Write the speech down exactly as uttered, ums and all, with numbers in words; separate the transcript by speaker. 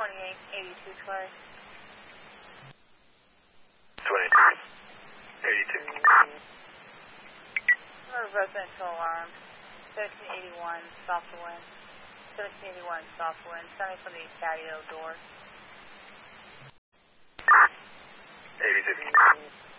Speaker 1: twenty-eight eighty-two, Clay.
Speaker 2: twenty-eight eighty-two.
Speaker 1: Another residential alarm. seventeen eighty-one, soft wind. seventeen eighty-one, soft wind. Coming from the patio door.
Speaker 2: eighty-two.